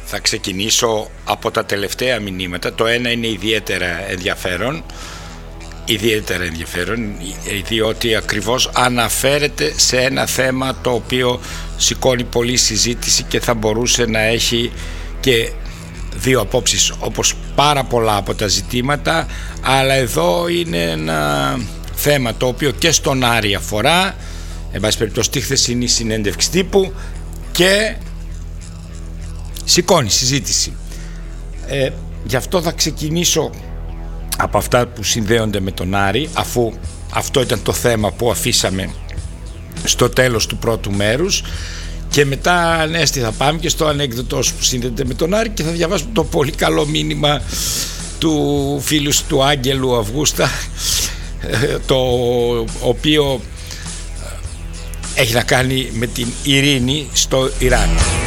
Θα ξεκινήσω από τα τελευταία μηνύματα. Το ένα είναι ιδιαίτερα ενδιαφέρον, διότι ακριβώς αναφέρεται σε ένα θέμα το οποίο σηκώνει πολλή συζήτηση και θα μπορούσε να έχει και δύο απόψεις, όπως πάρα πολλά από τα ζητήματα, αλλά εδώ είναι ένα θέμα το οποίο και στον Άρη αφορά, εν πάση περιπτώσει τη χθεσινή συνέντευξη τύπου, και σηκώνει συζήτηση. Γι' αυτό θα ξεκινήσω από αυτά που συνδέονται με τον Άρη, αφού αυτό ήταν το θέμα που αφήσαμε στο τέλος του πρώτου μέρους, και μετά Ανέστη θα πάμε και στο ανέκδοτο που συνδέεται με τον Άρη, και θα διαβάσουμε το πολύ καλό μήνυμα του φίλου του Άγγελου Αυγούστα, το οποίο έχει να κάνει με την ειρήνη στο Ιράν.